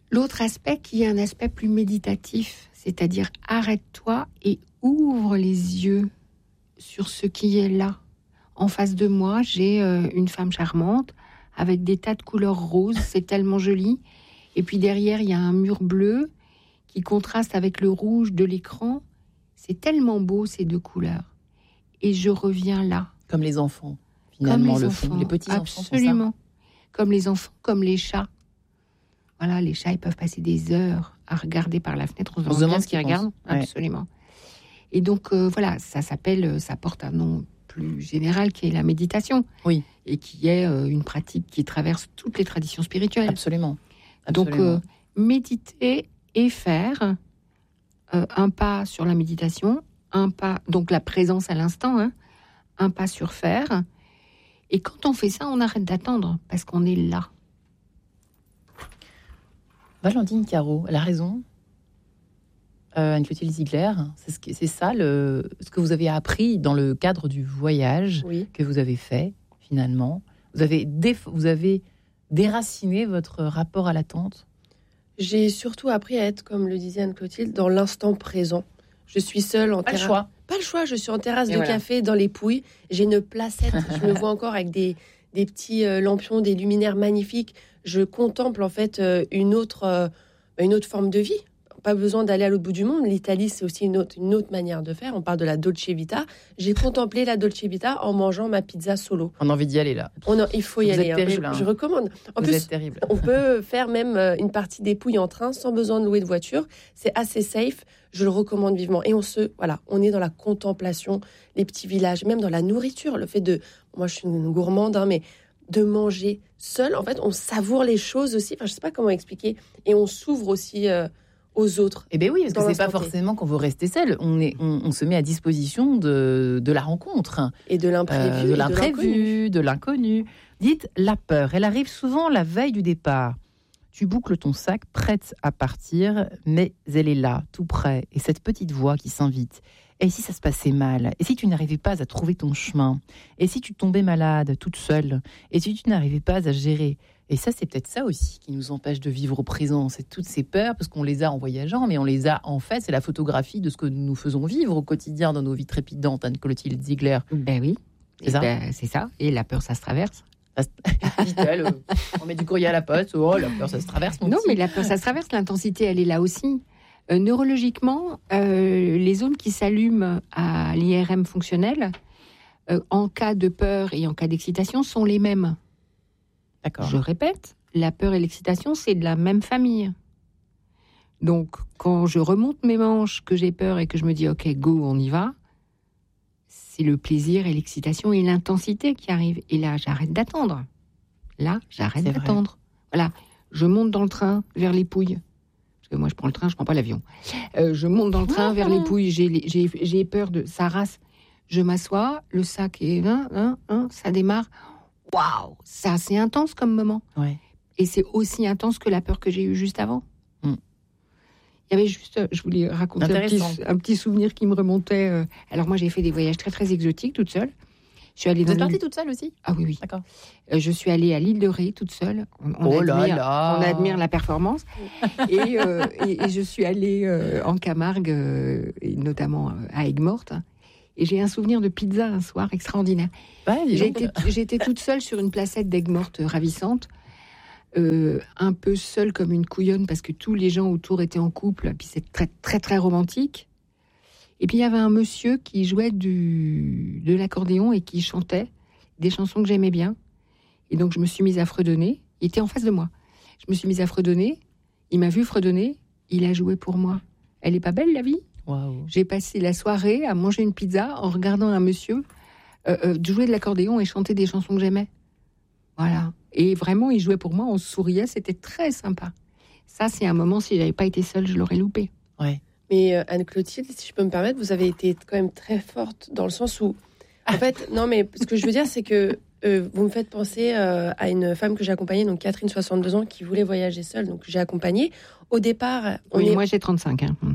L'autre aspect qui est un aspect plus méditatif, c'est-à-dire arrête-toi et ouvre les yeux sur ce qui est là. En face de moi, j'ai euh, une femme charmante avec des tas de couleurs roses, c'est tellement joli. Et puis derrière, il y a un mur bleu qui contraste avec le rouge de l'écran. C'est tellement beau, ces deux couleurs. Et je reviens là. Comme les enfants, finalement, comme les le enfants, font. Les petits-enfants absolument. font ça. Comme les enfants, comme les chats. Voilà, les chats, ils peuvent passer des heures à regarder par la fenêtre. On se demande ce qu'ils regardent. Ouais. Absolument. Et donc, euh, voilà, ça s'appelle, ça porte un nom plus général qui est la méditation. Oui. Et qui est euh, une pratique qui traverse toutes les traditions spirituelles. Absolument. Absolument. Donc, euh, méditer et faire euh, un pas sur la méditation, un pas, donc la présence à l'instant, hein, un pas sur faire. Et quand on fait ça, on arrête d'attendre parce qu'on est là. Valentine Caro, elle a raison. Euh, Anne-Clotilde Ziegler, c'est, ce que, c'est ça le, ce que vous avez appris dans le cadre du voyage oui. que vous avez fait, finalement. Vous avez, déf- vous avez déraciné votre rapport à l'attente. J'ai surtout appris à être, comme le disait Anne-Clotilde, dans l'instant présent. Je suis seule en terrasse. Pas le choix. Pas le choix, je suis en terrasse Et de voilà. café dans les Pouilles. J'ai une placette, je me vois encore avec des, des petits euh, lampions, des luminaires magnifiques. Je contemple en fait euh, une, autre, euh, une autre forme de vie. Pas besoin d'aller à l'autre bout du monde. L'Italie, c'est aussi une autre, une autre manière de faire. On parle de la Dolce Vita. J'ai contemplé la Dolce Vita en mangeant ma pizza solo. On a envie d'y aller là. On a, il faut y Vous aller. êtes terrible, hein. hein. Je, je recommande. En Vous plus, êtes terrible. on peut faire même euh, une partie des Pouilles en train sans besoin de louer de voiture. C'est assez safe. Je le recommande vivement. Et on se, voilà, on est dans la contemplation, les petits villages, même dans la nourriture. Le fait de, moi, je suis une gourmande, hein, mais de manger seul. En fait, on savoure les choses aussi. Enfin, je sais pas comment expliquer. Et on s'ouvre aussi euh, aux autres. Eh bien oui, parce que Dans c'est pas l'instant T. forcément qu'on veut rester seul. On, est, on, on se met à disposition de, de la rencontre. Et de l'imprévu. Euh, et de de l'imprévu, de l'inconnu. Dites, la peur, elle arrive souvent la veille du départ. Tu boucles ton sac, prête à partir, mais elle est là, tout près, et cette petite voix qui s'invite. Et si ça se passait mal? Et si tu n'arrivais pas à trouver ton chemin? Et si tu tombais malade, toute seule? Et si tu n'arrivais pas à gérer? Et ça, c'est peut-être ça aussi qui nous empêche de vivre au présent. C'est toutes ces peurs, parce qu'on les a en voyageant, mais on les a en fait, c'est la photographie de ce que nous faisons vivre au quotidien dans nos vies trépidantes, Anne-Clotilde Ziegler. Ben oui, C'est ça. ben, c'est ça. Et la peur, ça se traverse. Dit-elle, euh, on met du courrier à la poste, oh la peur ça se traverse mon Non, petit. mais la peur, ça se traverse. L'intensité, elle est là aussi. Euh, neurologiquement, euh, les zones qui s'allument à l'I R M fonctionnel, euh, en cas de peur et en cas d'excitation, sont les mêmes. D'accord. Je répète, la peur et l'excitation, c'est de la même famille. Donc, quand je remonte mes manches, que j'ai peur et que je me dis « Ok, go, on y va », c'est le plaisir et l'excitation et l'intensité qui arrivent. Et là, j'arrête d'attendre. Là, j'arrête C'est d'attendre. Voilà, je monte dans le train vers les Pouilles. Parce que moi, je prends le train, je prends pas l'avion. Euh, je monte dans le train vers les Pouilles. J'ai, les- j'ai, j'ai peur de ça rase. Je m'assois, le sac est là, hein, hein, ça démarre. Waouh, ça c'est intense comme moment. Ouais. Et c'est aussi intense que la peur que j'ai eue juste avant. Mm. Il y avait juste, euh, je voulais raconter un petit, Intéressant. un petit souvenir qui me remontait. euh. Alors moi, j'ai fait des voyages très très exotiques toute seule. Je suis allée Vous dans êtes l'île- partie toute seule aussi? Ah oui oui. D'accord. Euh, je suis allée à l'île de Ré toute seule. On, on Oh là admire, là. on admire la performance. et, euh, et, et je suis allée euh, en Camargue, euh, et notamment euh, à Aigues-Mortes. Et j'ai un souvenir de pizza un soir extraordinaire. Ouais, dis J'ai donc. été, j'étais toute seule sur une placette d'Aigues-Mortes ravissante, euh, un peu seule comme une couillonne parce que tous les gens autour étaient en couple. Et puis c'est très très très romantique. Et puis il y avait un monsieur qui jouait du, de l'accordéon et qui chantait des chansons que j'aimais bien. Et donc je me suis mise à fredonner. Il était en face de moi. Je me suis mise à fredonner. Il m'a vu fredonner. Il a joué pour moi. Elle est pas belle la vie? Waouh. J'ai passé la soirée à manger une pizza en regardant un monsieur euh, euh, jouer de l'accordéon et chanter des chansons que j'aimais. Voilà. Et vraiment, il jouait pour moi, on souriait, c'était très sympa. Ça, c'est un moment, si j'avais pas été seule, je l'aurais loupé. Ouais. Mais euh, Anne-Clotilde, si je peux me permettre, vous avez été quand même très forte dans le sens où, en fait, non, mais ce que je veux dire, c'est que euh, vous me faites penser euh, à une femme que j'ai accompagnée, donc Catherine, soixante-deux ans, qui voulait voyager seule, donc j'ai accompagné. Au départ, on Oui, est... moi j'ai trente-cinq. Hein.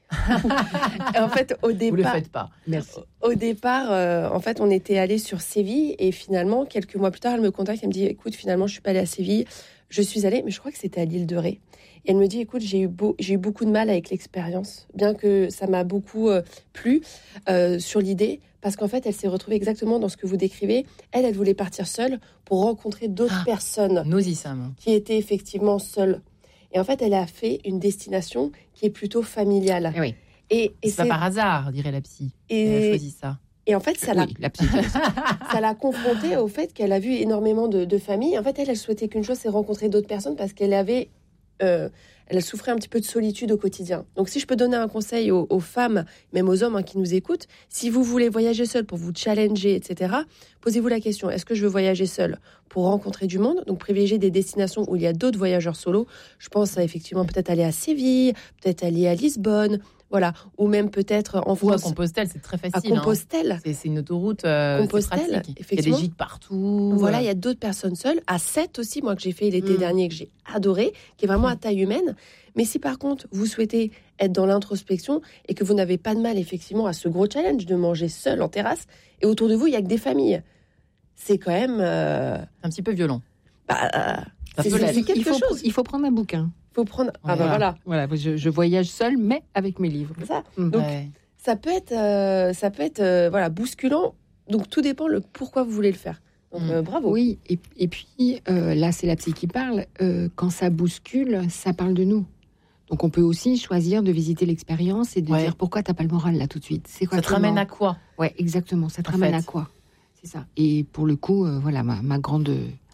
En fait, au départ, vous le faites pas. Merci. Au départ, euh, en fait, on était allé sur Séville et finalement, quelques mois plus tard, elle me contacte, elle me dit, écoute, finalement, je suis pas allée à Séville, je suis allée, mais je crois que c'était à l'île de Ré. Et elle me dit, écoute, j'ai eu, beau, j'ai eu beaucoup de mal avec l'expérience, bien que ça m'a beaucoup euh, plu euh, sur l'idée, parce qu'en fait, elle s'est retrouvée exactement dans ce que vous décrivez. Elle, elle voulait partir seule pour rencontrer d'autres Ah, personnes Nous y sommes. qui étaient effectivement seules. Et en fait, elle a fait une destination qui est plutôt familiale. Eh oui. Et, et C'est pas par hasard, dirait la psy. Et- Elle a choisi ça. Et en fait, ça l'a, Oui, la psy. ça l'a confrontée au fait qu'elle a vu énormément de, de familles. En fait, elle, elle souhaitait qu'une chose, c'est rencontrer d'autres personnes parce qu'elle avait, euh, elle souffrait un petit peu de solitude au quotidien. Donc, si je peux donner un conseil aux, aux femmes, même aux hommes hein, qui nous écoutent, si vous voulez voyager seul pour vous challenger, et cetera, posez-vous la question, est-ce que je veux voyager seul pour rencontrer du monde? Donc, privilégier des destinations où il y a d'autres voyageurs solos. Je pense à effectivement peut-être aller à Séville, peut-être aller à Lisbonne, voilà, ou même peut-être en Ou à France, Compostelle, c'est très à facile. hein. Compostelle. C'est, c'est une autoroute euh, Compostelle, c'est pratique. Il y a effectivement. des gîtes partout. Voilà, il y euh. a d'autres personnes seules. À Sète aussi, moi, que j'ai fait l'été Mm. dernier, que j'ai adoré, qui est vraiment à taille humaine. Mais si par contre, vous souhaitez être dans l'introspection et que vous n'avez pas de mal, effectivement, à ce gros challenge de manger seul en terrasse, et autour de vous, il n'y a que des familles, c'est quand même... euh, un petit peu violent. bah, euh, Ça c'est, peut c'est l'être. quelque il, faut, chose. il faut prendre un bouquin. Il faut prendre... Ah Voilà. bah voilà, Voilà, je, je voyage seule, mais avec mes livres. c'est ça. Mm. Donc, Ouais. ça peut être, euh, ça peut être euh, voilà, bousculant. Donc, tout dépend le pourquoi vous voulez le faire. Donc, Mm. euh, bravo. Oui, et, et puis euh, là, c'est la psy qui parle. Euh, quand ça bouscule, ça parle de nous. Donc, on peut aussi choisir de visiter l'expérience et de Ouais. dire pourquoi t'as pas le moral là tout de suite. C'est quoi Ça te ramène à quoi? Ouais, exactement. Ça te En ramène fait. à quoi? C'est ça. Et pour le coup, euh, voilà, ma, ma grande,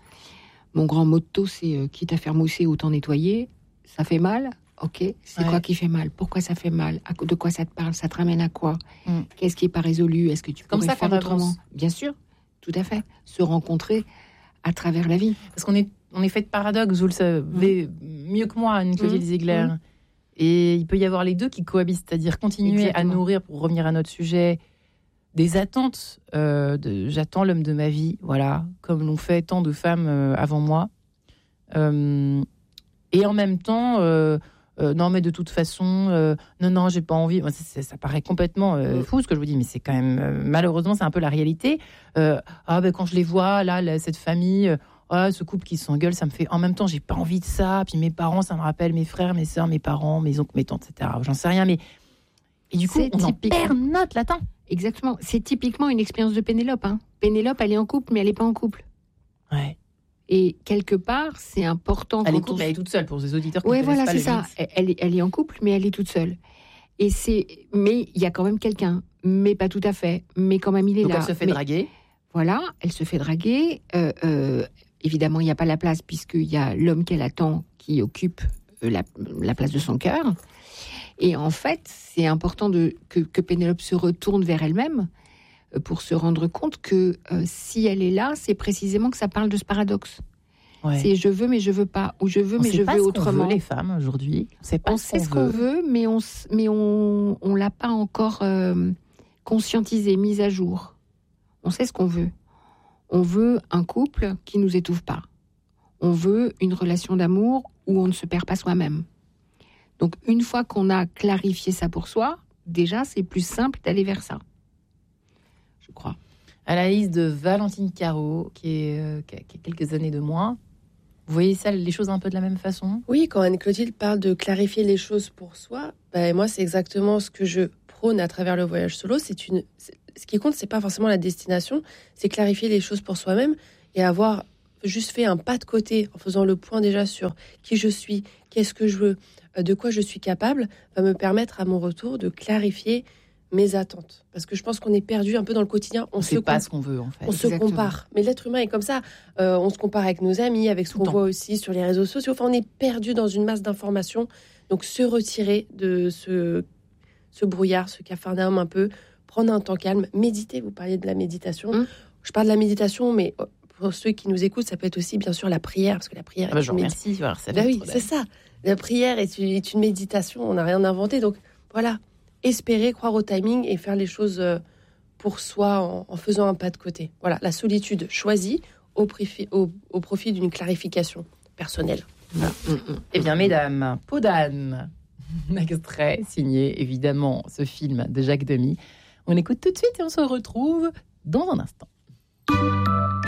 mon grand motto, c'est euh, quitte à faire mousser, autant nettoyer. Ça fait mal. Ok. C'est Ouais. quoi qui fait mal? Pourquoi ça fait mal? À co- De quoi ça te parle? Ça te ramène à quoi? Mm. Qu'est-ce qui est pas résolu? Est-ce que tu Comme pourrais ça faire qu'on autrement? avance. Bien sûr, tout à fait. Se rencontrer à travers la vie. Parce qu'on est, on est fait de paradoxes, vous le savez mieux que moi, Anne-Clotilde Mmh. Ziegler. Mmh. Et il peut y avoir les deux qui cohabitent, c'est-à-dire continuer Exactement. à nourrir, pour revenir à notre sujet, des attentes. euh, de, j'attends l'homme de ma vie, voilà, comme l'ont fait tant de femmes euh, avant moi. Euh, et en même temps, euh, euh, non, mais de toute façon, euh, non, non, j'ai pas envie. Moi, ça, ça- ça paraît complètement euh, Mm. fou ce que je vous dis, mais c'est quand même, euh, malheureusement, c'est un peu la réalité. Euh, ah, ben quand je les vois, là, là, cette famille, euh, ah, ce couple qui s'engueule, ça me fait. En même temps, j'ai pas envie de ça. Puis mes parents, ça me rappelle mes frères, mes sœurs, mes parents, mes oncles, mes tantes, et cetera. J'en sais rien, mais. Et du coup, C'est on en typique. perd notre latin. Exactement. C'est typiquement une expérience de Pénélope. Hein. Pénélope, elle est en couple, mais elle n'est pas en couple. Ouais. Et quelque part, c'est important. Elle est quand on couple, elle est toute seule pour ces auditeurs qui Oui, ne voilà, connaissent c'est pas le ça. mythe. Elle, est- elle est en couple, mais elle est toute seule. Et c'est, mais il y a quand même quelqu'un, mais pas tout à fait, mais quand même il est Donc là. elle se fait Mais draguer. Voilà, elle se fait draguer. Euh, euh, évidemment, il n'y a pas la place puisqu'il y a l'homme qu'elle attend qui occupe euh, la, la place de son cœur. Et en fait, c'est important de, que, que Pénélope se retourne vers elle-même euh, pour se rendre compte que euh, si elle est là, c'est précisément que ça parle de ce paradoxe. Ouais. C'est je veux mais je veux pas, ou je veux On mais sait je pas veux ce qu'on autrement. veut, les femmes aujourd'hui. On sait pas On sait ce qu'on veut, mais on s- mais on on l'a pas encore euh, conscientisé, mis à jour. On sait ce qu'on veut. On veut un couple qui nous étouffe pas. On veut une relation d'amour où on ne se perd pas soi-même. Donc une fois qu'on a clarifié ça pour soi, déjà c'est plus simple d'aller vers ça. Je crois. À la liste de Valentine Caro, qui, est, euh, qui, a, qui a quelques années de moins. Vous voyez ça, les choses un peu de la même façon? Oui, quand Anne-Clotilde parle de clarifier les choses pour soi, ben moi, c'est exactement ce que je prône à travers le voyage solo. C'est une, c'est- ce qui compte, c'est pas forcément la destination, c'est clarifier les choses pour soi-même et avoir juste fait un pas de côté en faisant le point déjà sur qui je suis, qu'est-ce que je veux, euh, de quoi je suis capable, va me permettre à mon retour de clarifier mes attentes. Parce que je pense qu'on est perdu un peu dans le quotidien. On, On ne se sait pas comp- ce qu'on veut, en fait. on se Exactement. compare. Mais l'être humain est comme ça. Euh, on se compare avec nos amis, avec ce Tout qu'on le temps. voit aussi sur les réseaux sociaux. Enfin, on est perdu dans une masse d'informations. Donc, se retirer de ce, ce brouillard, ce capharnaüm un peu, prendre un temps calme, méditer. Vous parliez de la méditation. Hum. Je parle de la méditation, mais pour ceux qui nous écoutent, ça peut être aussi, bien sûr, la prière, parce que la prière Ah bah, est je une vous médi- remercie. Alors, ça bah fait oui, trop c'est ça. La prière est une, est une méditation. On n'a rien inventé. Donc, voilà. Espérer, croire au timing et faire les choses euh, pour soi en, en faisant un pas de côté. Voilà, la solitude choisie au, préfi- au, au profit d'une clarification personnelle. Mm, mm, mm. Eh bien, mesdames, peau d'âne. Extrait signé, évidemment, ce film de Jacques Demy. On écoute tout de suite et on se retrouve dans un instant.